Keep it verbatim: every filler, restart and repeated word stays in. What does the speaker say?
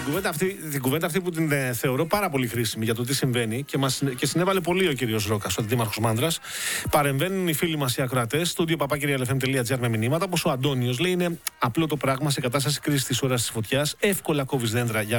κουβέντα αυτή, την κουβέντα αυτή που την ε, θεωρώ πάρα πολύ χρήσιμη για το τι συμβαίνει και, μας, και συνέβαλε πολύ ο κύριος Ρόκας, ο Δήμαρχος Μάνδρας. Παρεμβαίνουν οι φίλοι μας οι ακροατές, στούντιο παπάκι ελ εφ εμ τελεία τζι άρ με μηνύματα. Όπως ο Αντώνιος λέει, είναι απλό το πράγμα σε κατάσταση κρίσης της ώρας της φωτιάς. Εύκολα κόβεις δέντρα για